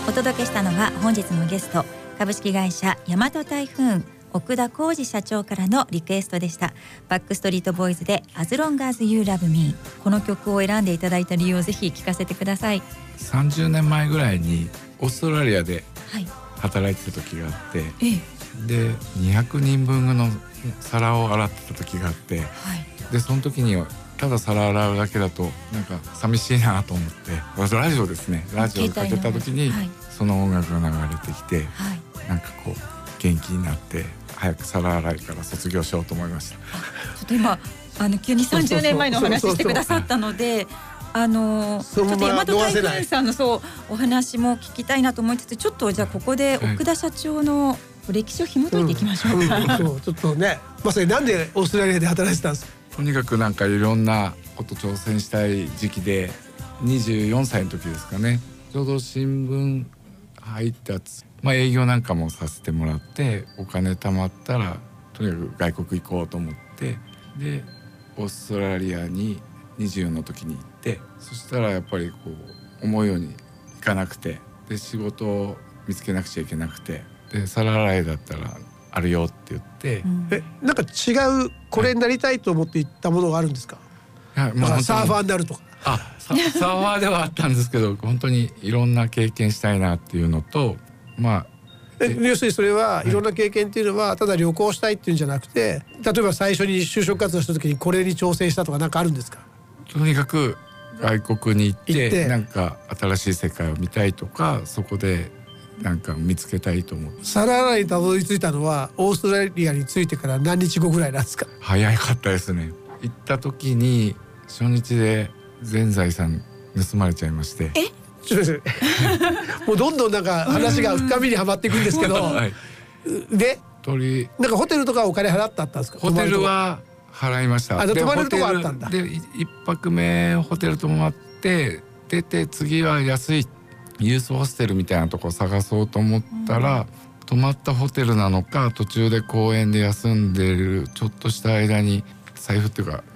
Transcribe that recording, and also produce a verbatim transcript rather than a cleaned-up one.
お届けしたのは本日のゲスト、株式会社大和台風奥田浩二社長からのリクエストでした。バックストリートボーイズで As Long As You Love Me。 この曲を選んでいただいた理由をぜひ聞かせてください。 さんじゅうねんまえぐらいにオーストラリアで働いてた時があって、はい、でにひゃくにんぶんの皿を洗ってた時があって、はい、でその時にただ皿洗うだけだとなんか寂しいなと思って、ラジオですね、ラジオをかけた時にその音楽が流れてきて、はい、なんかこう元気になって早く皿洗いから卒業しようと思いました。ちょっと今あの急にさんじゅうねんまえのお話してくださったので、あのちょっと大和台風さんのそうお話も聞きたいなと思いつつ、ちょっとじゃあここで奥田社長の歴史を紐解いていきましょうか。 うんうん、そうちょっとね、まさになんでオーストラリアで働いてたんですか。 とにかくなんかいろんなこと挑戦したい時期で、にじゅうよんさいの時ですかね、ちょうど新聞入ったやつ、まあ、営業なんかもさせてもらって、お金貯まったらとにかく外国行こうと思って、でオーストラリアににじゅうよんの時に行って、そしたらやっぱりこう思うようにいかなくて、で仕事を見つけなくちゃいけなくて、で皿洗いだったらあるよって言って、うん、 えなんか違うこれになりたいと思って行ったものがあるんですか。 はい、まあ、 サーファーになるとか。 あ、サーファーではあったんですけど本当にいろんな経験したいなっていうのと、まあえ要するにそれはいろんな経験っていうのはただ旅行したいっていうんじゃなくて、例えば最初に就職活動した時にこれに挑戦したとか何かあるんですか。 とにかく外国に行ってなんか新しい世界を見たいとか、そこでなんか見つけたいと思って。 皿洗いにたどり着いたのはオーストラリアに着いてから何日後ぐらいなんですか。 早かったですね。行った時に初日で全財産盗まれちゃいまして。 えちょっともうどんどんなんか話が深みにはまっていくんですけど、はい、で鳥なんかホテルとかお金払ってあったんですか。 ホテルは払いました。 あ、泊まれるとこあったんだ。 で一泊目ホテル泊まって出て、次は安いユースホステルみたいなとこ探そうと思ったら、うん、泊まったホテルなのか途中で公園で休んでるちょっとした間に財布っていうか